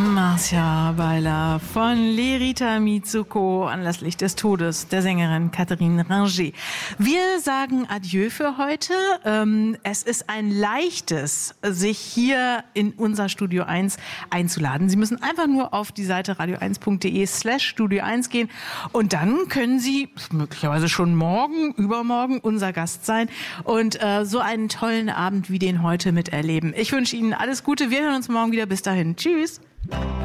Marcia Beiler von Lerita Mitsuko anlässlich des Todes der Sängerin Catherine Ringer. Wir sagen Adieu für heute. Es ist ein leichtes, sich hier in unser Studio 1 einzuladen. Sie müssen einfach nur auf die Seite radio1.de/Studio1 gehen und dann können Sie möglicherweise schon morgen, übermorgen unser Gast sein und so einen tollen Abend wie den heute miterleben. Ich wünsche Ihnen alles Gute. Wir hören uns morgen wieder. Bis dahin. Tschüss.